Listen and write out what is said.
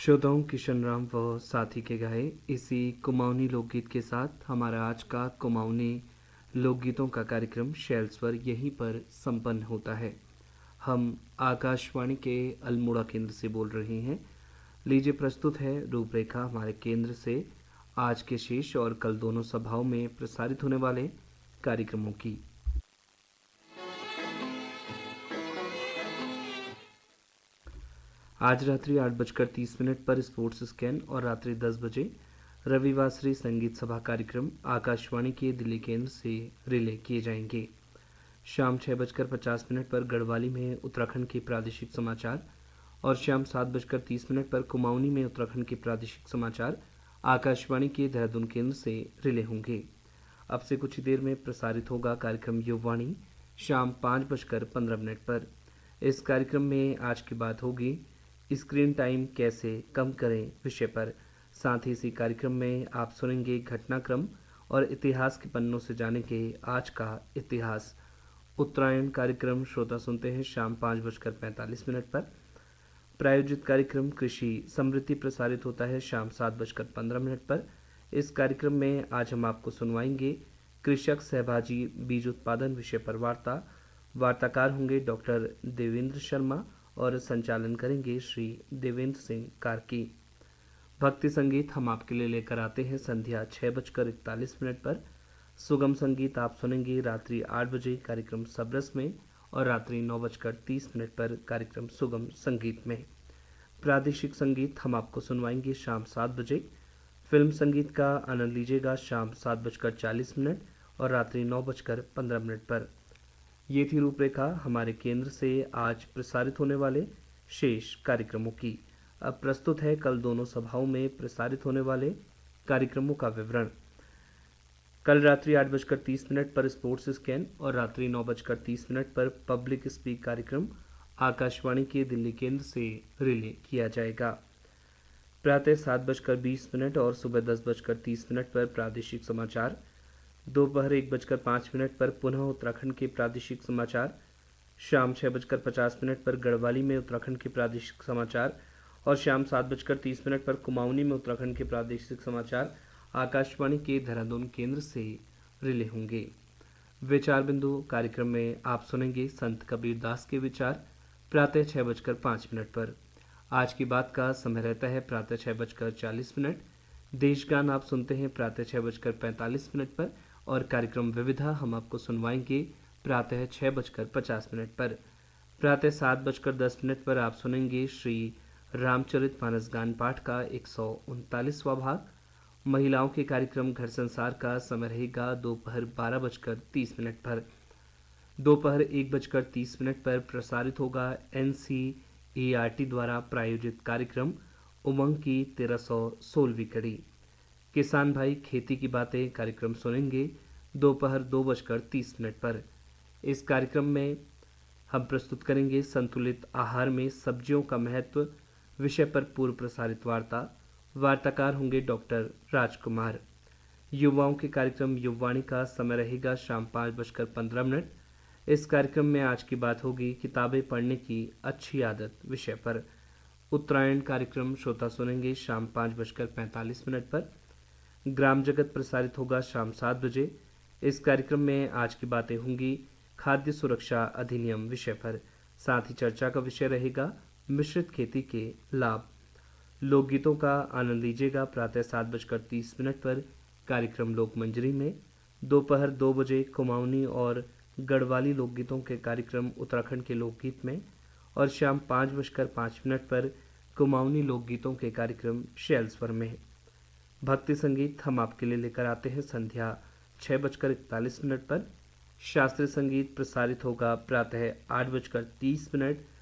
श्रोताओं किशन राम व साथी के गाए इसी कुमाऊनी लोकगीत के साथ हमारा आज का कुमाऊनी लोकगीतों का कार्यक्रम शैलस्वर यहीं पर संपन्न होता है। हम आकाशवाणी के अल्मोड़ा केंद्र से बोल रहे हैं। लीजिए प्रस्तुत है रूपरेखा हमारे केंद्र से आज के शेष और कल दोनों सभाओं में प्रसारित होने वाले कार्यक्रमों की। आज रात्रि 8:30 पर स्पोर्ट्स स्कैन और रात्रि 10 बजे रविवासरी संगीत सभा कार्यक्रम आकाशवाणी के दिल्ली केंद्र से रिले किए जाएंगे। शाम 6:50 पर गढ़वाली में उत्तराखंड के प्रादेशिक समाचार और शाम 7:30 पर कुमाऊनी में उत्तराखंड के प्रादेशिक समाचार आकाशवाणी के देहरादून केंद्र से रिले होंगे। अब से कुछ ही देर में प्रसारित होगा कार्यक्रम युववाणी शाम 5:15 पर। इस कार्यक्रम में आज की बात होगी स्क्रीन टाइम कैसे कम करें विषय पर। साथ ही इसी कार्यक्रम में आप सुनेंगे घटनाक्रम और इतिहास के पन्नों से जानेंगे आज का इतिहास। उत्तरायण कार्यक्रम श्रोता सुनते हैं शाम 5:45 पर। प्रायोजित कार्यक्रम कृषि समृद्धि प्रसारित होता है शाम 7:15 पर। इस कार्यक्रम में आज हम आपको सुनवाएंगे कृषक सहभागी बीज उत्पादन विषय पर वार्ताकार होंगे डॉक्टर देवेंद्र शर्मा और संचालन करेंगे श्री देवेंद्र सिंह कार्की। भक्ति संगीत हम आपके लिए लेकर आते हैं संध्या 6:41 पर। सुगम संगीत आप सुनेंगे रात्रि 8 बजे कार्यक्रम सबरस में और रात्रि 9:30 पर कार्यक्रम सुगम संगीत में। प्रादेशिक संगीत हम आपको सुनवाएंगे शाम 7 बजे। फिल्म संगीत का आनंद लीजिएगा शाम 7:40 और रात्रि 9:15 पर। ये थी रूपरेखा हमारे केंद्र से आज प्रसारित होने वाले शेष कार्यक्रमों की। अब प्रस्तुत है कल दोनों सभाओं में प्रसारित होने वाले कार्यक्रमों का विवरण। कल रात्रि 8:30 पर स्पोर्ट्स स्कैन और रात्रि 9:30 पर पब्लिक स्पीक कार्यक्रम आकाशवाणी के दिल्ली केंद्र से रिले किया जाएगा। प्रातः 7:20 और सुबह 10:30 पर प्रादेशिक समाचार। दोपहर 1:05 पर पुनः उत्तराखंड के प्रादेशिक समाचार। शाम 6:50 पर गढ़वाली में उत्तराखंड के प्रादेशिक समाचार और शाम 7:30 पर कुमाऊनी में उत्तराखंड के प्रादेशिक समाचार आकाशवाणी के देहरादून केंद्र से रिले होंगे। विचार बिंदु कार्यक्रम में आप सुनेंगे संत कबीर दास के विचार प्रातः 6:05 पर। आज की बात का समय रहता है प्रातः 6:40। देशगान आप सुनते हैं प्रातः 6:45 पर और कार्यक्रम विविधा हम आपको सुनवाएंगे प्रातः 6:50 पर। प्रातः 7:10 पर आप सुनेंगे श्री रामचरित मानस गान पाठ का 139वां भाग। महिलाओं के कार्यक्रम घर संसार का समय रहेगा दोपहर 12:30 पर। दोपहर 1:30 पर प्रसारित होगा NCERT द्वारा प्रायोजित कार्यक्रम उमंग की 1316वीं कड़ी। किसान भाई खेती की बातें कार्यक्रम सुनेंगे दोपहर 2:30 पर। इस कार्यक्रम में हम प्रस्तुत करेंगे संतुलित आहार में सब्जियों का महत्व विषय पर पूर्व प्रसारित वार्ताकार होंगे डॉक्टर राजकुमार। युवाओं के कार्यक्रम युववाणी का समय रहेगा शाम 5:15। इस कार्यक्रम में आज की बात होगी किताबें पढ़ने की अच्छी आदत विषय पर। उत्तरायण कार्यक्रम श्रोता सुनेंगे शाम 5:45 पर। ग्राम जगत प्रसारित होगा शाम 7 बजे। इस कार्यक्रम में आज की बातें होंगी खाद्य सुरक्षा अधिनियम विषय पर। साथ ही चर्चा का विषय रहेगा मिश्रित खेती के लाभ। लोकगीतों का आनंद लीजिएगा प्रातः 7:30 पर कार्यक्रम लोक मंजरी में। दोपहर 2 बजे कुमाऊनी और गढ़वाली लोकगीतों के कार्यक्रम उत्तराखंड के लोकगीत में और शाम 5:05 पर कुमाऊनी लोकगीतों के कार्यक्रम शैलस्वर में। भक्ति संगीत हम आपके लिए लेकर आते हैं संध्या 6:41 पर। शास्त्रीय संगीत प्रसारित होगा प्रातः 8:30